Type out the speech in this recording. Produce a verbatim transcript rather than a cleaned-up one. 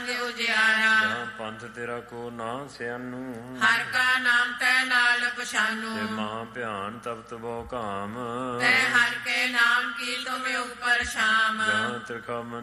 ਉਜਿਆਰਾ। ਜਹਾਂ ਪੰਥ ਤੇਰਾ ਕੋ ਨਾ ਸਿਆਨੂ, ਹਰ ਕਾ ਨਾਮ ਤੈ ਨਾਲ ਪਛਾਨੂ। ਤੇ ਮਹਾ ਭਿਆਨ ਤਪਤ ਬਹੁ ਕਾਮ, ਤੈ ਹਰ ਕੇ ਨਾਮ ਕੀ ਤੁਮ ਉਪਰ ਸ਼ਾਮ। ਜਹਾਂ ਤ੍ਰਿਖਾ